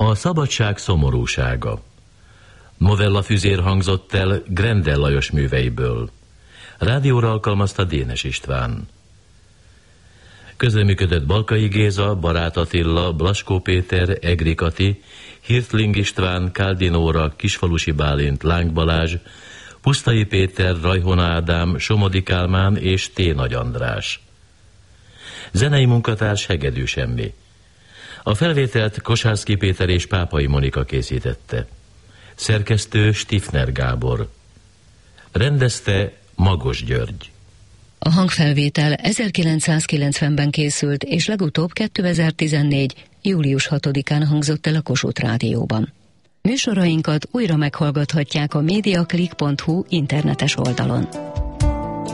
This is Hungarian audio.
A szabadság szomorúsága. Novellafüzér hangzott el Grendel Lajos műveiből. Rádióra alkalmazta Dénes István. Közreműködött Balkai Géza, Barát Attila, Blaskó Péter, Egri Kati, Hirtling István, Káldin Óra, Kisfalusi Bálint, Láng Balázs, Pusztai Péter, Rajhon Ádám, Somodi Kálmán és T. Nagy András. Zenei munkatárs Hegedű Semmi. A felvételt Kosárszky Péter és Pápai Monika készítette. Szerkesztő Stifner Gábor. Rendezte Magos György. A hangfelvétel 1990-ben készült, és legutóbb 2014. július 6-án hangzott el a Kossuth Rádióban. Műsorainkat újra meghallgathatják a mediaclick.hu internetes oldalon.